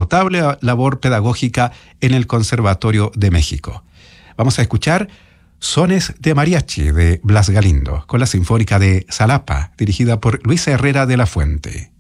notable labor pedagógica en el Conservatorio de México. Vamos a escuchar Sones de Mariachi de Blas Galindo, con la Sinfónica de Xalapa, dirigida por Luisa Herrera de la Fuente.